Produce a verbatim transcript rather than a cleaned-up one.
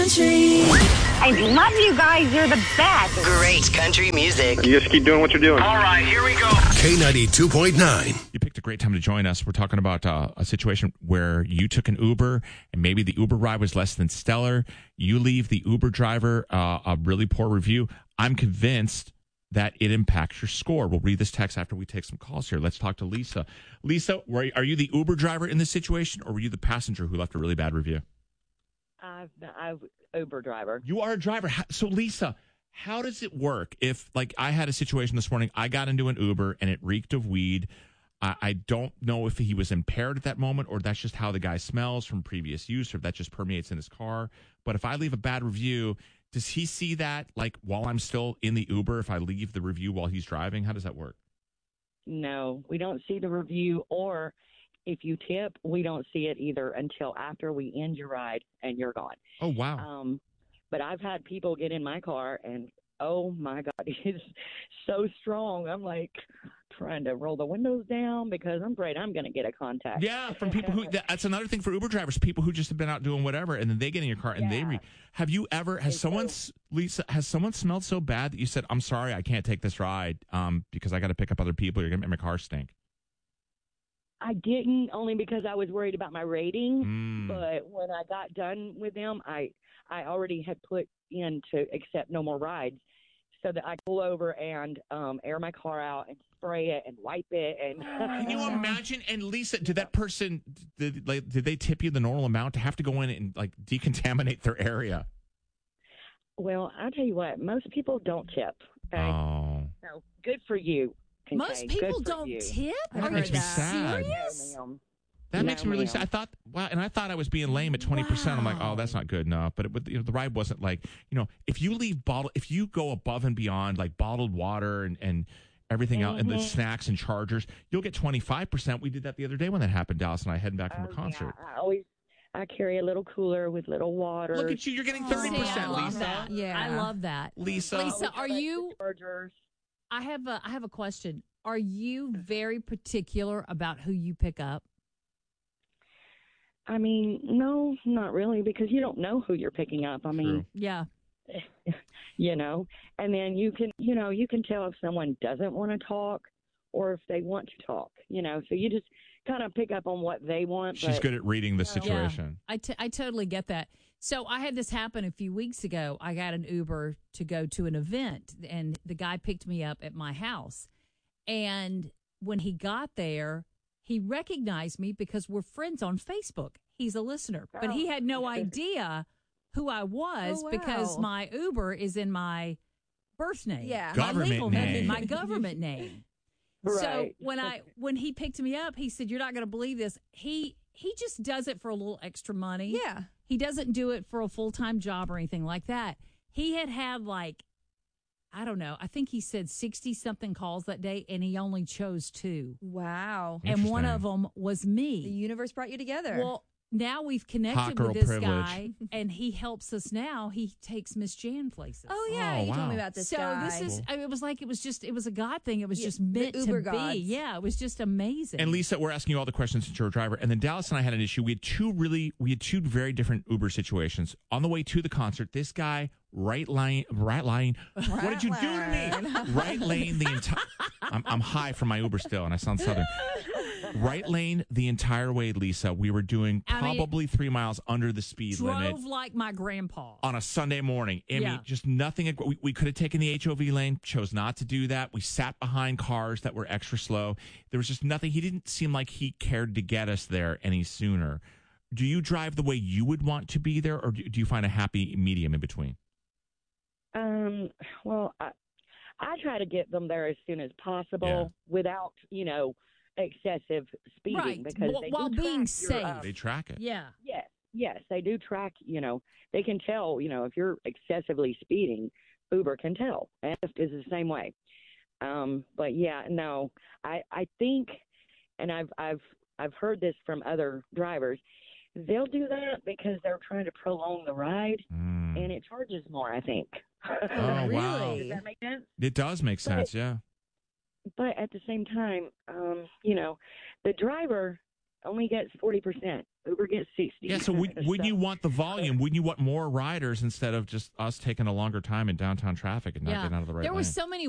country. I love you guys. You're the best. Great country music. You just keep doing what you're doing. All right, here we go. K ninety-two point nine. You picked a great time to join us. We're talking about uh, a situation where you took an Uber and maybe the Uber ride was less than stellar. You leave the Uber driver uh, a really poor review. I'm convinced that it impacts your score. We'll read this text after we take some calls here. Let's talk to Lisa. Lisa, were, are you the Uber driver in this situation, or were you the passenger who left a really bad review? I've, I've Uber driver. You are a driver. So, Lisa, how does it work if, like, I had a situation this morning, I got into an Uber and it reeked of weed. I, I don't know if he was impaired at that moment, or that's just how the guy smells from previous use, or if that just permeates in his car. But if I leave a bad review, does he see that, like, while I'm still in the Uber, if I leave the review while he's driving? How does that work? No, we don't see the review, or if you tip, we don't see it either until after we end your ride and you're gone. Oh, wow. Um, but I've had people get in my car and, oh, my God, it's so strong. I'm like trying to roll the windows down because I'm afraid I'm going to get a contact. Yeah, from people who, that's another thing for Uber drivers, people who just have been out doing whatever, and then they get in your car and Yeah. they re- have you ever, has And someone, so- Lisa, has someone smelled so bad that you said, I'm sorry, I can't take this ride um, because I got to pick up other people, you're going to make my car stink? I didn't, only because I was worried about my rating. Mm. But when I got done with them, I I already had put in to accept no more rides, so that I pull over and um, air my car out and spray it and wipe it. And Can you imagine? And Lisa, did that person, did, like, did they tip you the normal amount to have to go in and, like, decontaminate their area? Well, I'll tell you what, most people don't tip. Okay? Oh. So good for you. Kincaid. Most Good people for don't you. tip? That Are makes you me sad. serious? No, ma'am. That No, makes me really ma'am. sad. I thought, wow, and I thought I was being lame at twenty percent. I'm like, oh, Wow. that's not good enough. But it, you know, the ride wasn't like, you know, if you leave bottle, if you go above and beyond, like bottled water and, and everything else, and the Mhm. snacks and chargers, you'll get twenty-five percent. We did that the other day when that happened, Dallas and I heading back from Oh, a concert. Yeah, I always I carry a little cooler with little water. Look at you. You're getting Oh, thirty see, I percent, love Lisa. that. Yeah. I love that. Lisa. Lisa, are you? Chargers. I have a. I have a question. Are you very particular about who you pick up? I mean, no, not really, because you don't know who you're picking up. I mean, Yeah. you know, and then you can, you know, you can tell if someone doesn't want to talk or if they want to talk, you know, so you just kind of pick up on what they want. She's but, good at reading the Yeah. situation. I, t- I totally get that. So I had this happen a few weeks ago. I got an Uber to go to an event, and the guy picked me up at my house. And when he got there, he recognized me because we're friends on Facebook. He's a listener, but he had no idea who I was Oh, wow. because my Uber is in my birth name. Yeah. My Government legal name. my government name. So Right. when I when he picked me up, he said, "You're not going to believe this." He he just does it for a little extra money. Yeah. He doesn't do it for a full-time job or anything like that. He had had like, I don't know, I think he said sixty-something calls that day, and he only chose two. Wow. And one Interesting. of them was The me. universe brought you together. Well, now we've Hot connected girl with this privilege. guy, and he helps us now. He takes Miss Jan places. oh, yeah. Oh, you told wow. me about this so guy. this is, I mean, it was like, it was just, it was a God thing. It was Yeah, just the meant Uber to gods. be. Yeah, it was just amazing. And Lisa, we're asking you all the questions since you're a driver. And then Dallas and I had an issue. We had two really, we had two very different Uber situations. On the way to the concert, this guy, right lane, right lane. What did you do to me? Right lane the entire. I'm, I'm high from my Uber still, and I sound southern. Right lane the entire way, Lisa. We were doing I mean, probably three miles under the speed Drove limit like my grandpa. on a Sunday morning. I Yeah. mean, just nothing. We, we could have taken the H O V lane, chose not to do that. We sat behind cars that were extra slow. There was just nothing. He didn't seem like he cared to get us there any sooner. Do you drive the way you would want to be there, or do do you find a happy medium in between? Um, well, I, I try to get them there as soon as possible Yeah. without, you know, excessive speeding Right. because While- they while do being track your, safe. um, They track it. Yeah. Yes, yes, they do track. You know, they can tell. You know, if you're excessively speeding, Uber can tell, and Lyft is the same way. Um, but yeah, no, I I think, and I've I've I've heard this from other drivers. They'll do that because they're trying to prolong the ride, Mm. and it charges more. I think. Oh, wow. Does that make sense? It does make sense, yeah. But at the same time, um, you know, the driver only gets forty percent Uber gets sixty. Yeah, so would, wouldn't you want the volume? Wouldn't you want more riders instead of just us taking a longer time in downtown traffic and not Yeah. getting out of the right There lane? were so many